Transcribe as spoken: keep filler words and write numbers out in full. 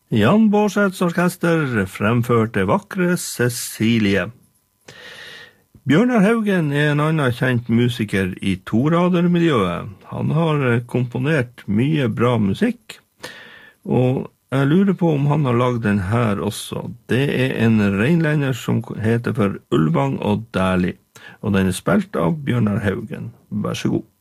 Jan Bårdseths orkester fremførte vakre Cecilie. Bjørnar Haugen er en annen kjent musiker i toradermiljøet. Han har komponert mye bra musikk, og jeg lurer på om han har laget den her også. Det er en reinlender som heter for Ulvang og Dæhlie, og den er spilt av Bjørnar Haugen. Vær så god.